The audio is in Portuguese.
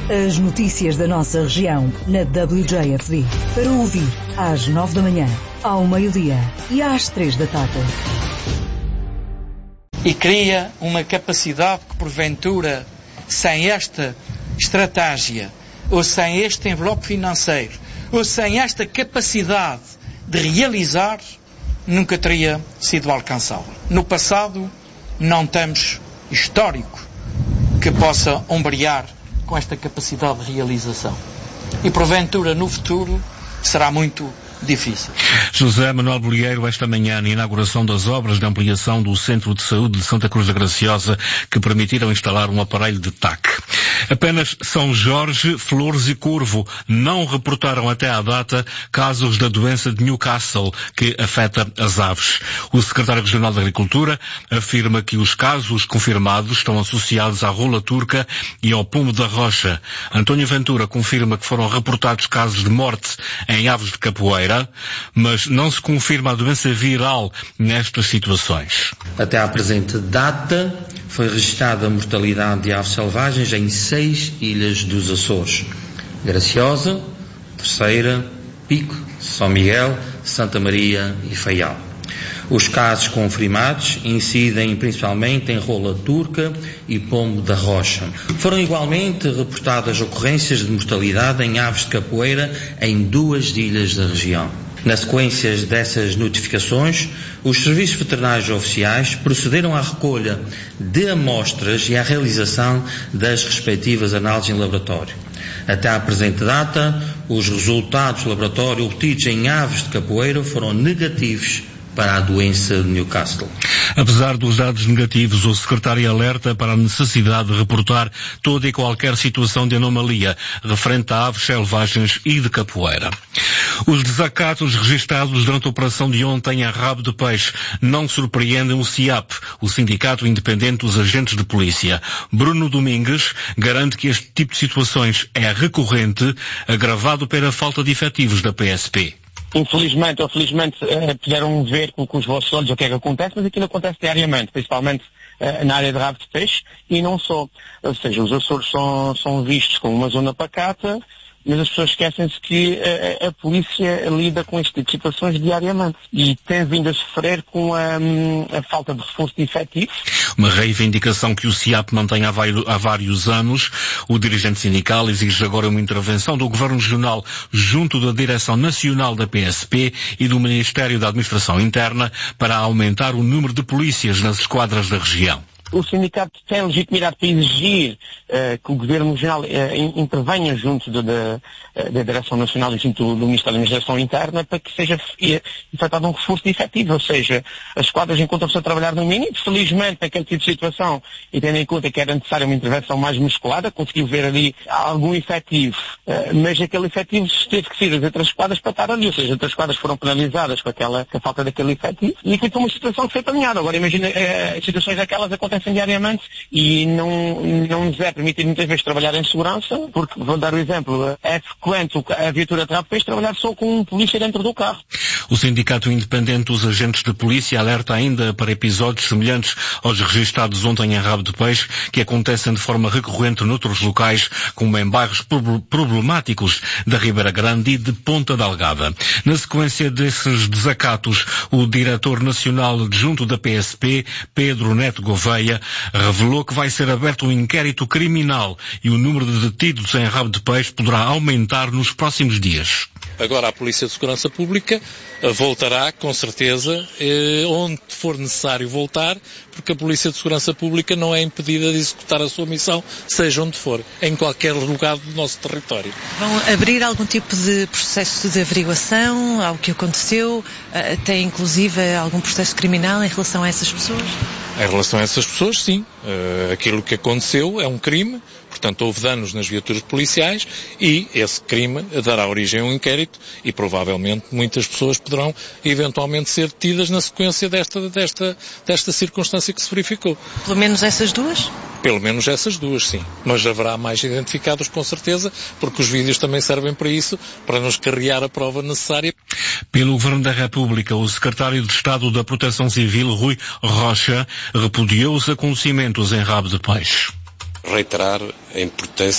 As notícias da nossa região na WJFD. Para ouvir às 9 da manhã, ao meio-dia e às 3 da tarde. E cria uma capacidade que, porventura, sem esta estratégia, ou sem este envelope financeiro, ou sem esta capacidade de realizar, nunca teria sido alcançada. No passado, não temos histórico que possa ombrear com esta capacidade de realização. E, porventura, no futuro, será muito difícil. José Manuel Bolieiro, esta manhã, na inauguração das obras de ampliação do Centro de Saúde de Santa Cruz da Graciosa, que permitiram instalar um aparelho de TAC. Apenas São Jorge, Flores e Corvo não reportaram até à data casos da doença de Newcastle, que afeta as aves. O secretário regional da Agricultura afirma que os casos confirmados estão associados à rola turca e ao pombo da rocha. António Ventura confirma que foram reportados casos de morte em aves de capoeira, mas não se confirma a doença viral nestas situações. Até à presente data, foi registrada a mortalidade de aves selvagens em 6 ilhas dos Açores: Graciosa, Terceira, Pico, São Miguel, Santa Maria e Faial. Os casos confirmados incidem principalmente em rola turca e pombo da rocha. Foram igualmente reportadas ocorrências de mortalidade em aves de capoeira em 2 ilhas da região. Na sequência dessas notificações, os serviços veterinários oficiais procederam à recolha de amostras e à realização das respectivas análises em laboratório. Até à presente data, os resultados do laboratório obtidos em aves de capoeira foram negativos para a doença de Newcastle. Apesar dos dados negativos, o secretário alerta para a necessidade de reportar toda e qualquer situação de anomalia referente a aves selvagens e de capoeira. Os desacatos registados durante a operação de ontem em Rabo de Peixe não surpreendem o SIAP, o Sindicato Independente dos Agentes de Polícia. Bruno Domingues garante que este tipo de situações é recorrente, agravado pela falta de efetivos da PSP. Infelizmente ou felizmente puderam ver com os vossos olhos o que é que acontece, mas aquilo acontece diariamente, principalmente na área de Rabo de Peixe e não só. Ou seja, os Açores são vistos como uma zona pacata, mas as pessoas esquecem-se que a polícia lida com este tipo de situações diariamente e tem vindo a sofrer com a falta de reforço de efetivos. Uma reivindicação que o SIAP mantém há vários anos. O dirigente sindical exige agora uma intervenção do Governo Regional junto da Direção Nacional da PSP e do Ministério da Administração Interna para aumentar o número de polícias nas esquadras da região. O sindicato tem legitimidade para exigir que o Governo Regional intervenha junto da Direção Nacional e junto do Ministério da Administração Interna para que seja efetuado um reforço de efetivo, ou seja, as esquadras encontram-se a trabalhar no mínimo. Felizmente, naquele tipo de situação, e tendo em conta que era necessária uma intervenção mais musculada, conseguiu ver ali algum efetivo, mas aquele efetivo teve que sair das outras esquadras para estar ali, ou seja, as outras esquadras foram penalizadas com a falta daquele efetivo, e aquilo foi uma situação que foi planeada. Agora imagina, situações daquelas acontecem diariamente e não nos é permitido muitas vezes trabalhar em segurança, porque, vou dar o exemplo, é frequente a viatura de Rabo de Peixe trabalhar só com um polícia dentro do carro. O Sindicato Independente dos Agentes de Polícia alerta ainda para episódios semelhantes aos registados ontem em Rabo de Peixe, que acontecem de forma recorrente noutros locais, como em bairros problemáticos da Ribeira Grande e de Ponta Delgada. Na sequência desses desacatos, o diretor nacional adjunto da PSP, Pedro Neto Gouveia, revelou que vai ser aberto um inquérito criminal e o número de detidos em Rabo de Peixe poderá aumentar nos próximos dias. Agora a Polícia de Segurança Pública voltará, com certeza, onde for necessário voltar, porque a Polícia de Segurança Pública não é impedida de executar a sua missão, seja onde for, em qualquer lugar do nosso território. Vão abrir algum tipo de processo de averiguação ao que aconteceu? Tem inclusive algum processo criminal em relação a essas pessoas? Em relação a essas pessoas, sim. Aquilo que aconteceu é um crime, portanto houve danos nas viaturas policiais e esse crime dará origem a um inquérito e provavelmente muitas pessoas poderão eventualmente ser detidas na sequência desta circunstância que se verificou. Pelo menos essas duas? Pelo menos essas duas, sim. Mas haverá mais identificados com certeza, porque os vídeos também servem para isso, para nos carregar a prova necessária. Pelo Governo da República, o secretário de Estado da Proteção Civil, Rui Rocha, repudiou os acontecimentos em Rabo de Peixe. Reiterar a importância